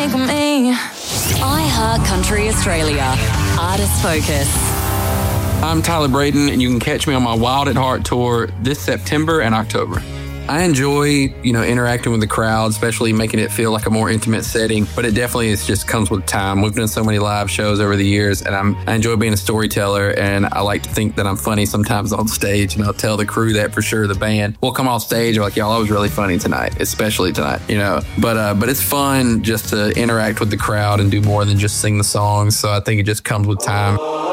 make me. iHeart Country Australia. Artist Focus. I'm Tyler Braden, and you can catch me on my Wild at Heart tour this September and October. I enjoy, interacting with the crowd, especially making it feel like a more intimate setting, but it definitely just comes with time. We've done so many live shows over the years, and I enjoy being a storyteller, and I like to think that I'm funny sometimes on stage, and I'll tell the crew that for sure. The band will come off stage, like, y'all, I was really funny tonight, especially tonight, but it's fun just to interact with the crowd and do more than just sing the songs, so I think it just comes with time.